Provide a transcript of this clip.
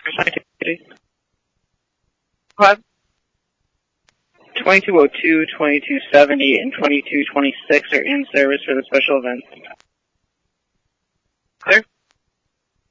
What? 2202, 2270, and 2226 are in service for the special events. Sir?